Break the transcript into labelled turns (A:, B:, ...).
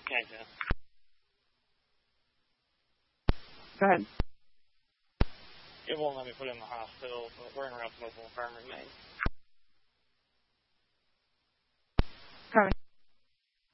A: Yeah.
B: Go ahead.
A: It won't let me put it in the hospital, but we're in Ralph Local Infirmary, Maine.